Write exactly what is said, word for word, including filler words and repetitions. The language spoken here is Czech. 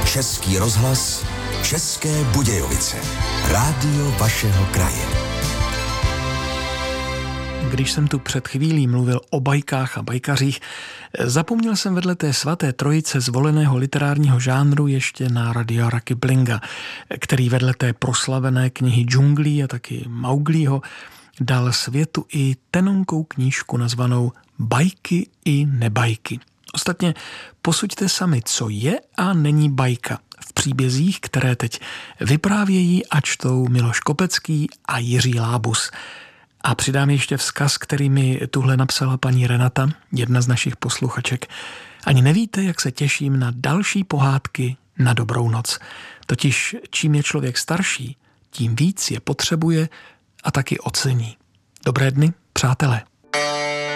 Český rozhlas, České Budějovice. Rádio vašeho kraje. Když jsem tu před chvílí mluvil o bajkách a bajkařích, zapomněl jsem vedle té svaté trojice zvoleného literárního žánru ještě na Rudyarda Kiplinga, který vedle té proslavené knihy Džunglí a taky Mauglího dal světu i tenonkou knížku nazvanou Bajky i nebajky. Ostatně posuďte sami, co je a není bajka v příbězích, které teď vyprávějí a čtou Miloš Kopecký a Jiří Lábus. A přidám ještě vzkaz, který mi tuhle napsala paní Renata, jedna z našich posluchaček. Ani nevíte, jak se těším na další pohádky na dobrou noc. Totiž čím je člověk starší, tím víc je potřebuje a taky ocení. Dobré dny, přátelé.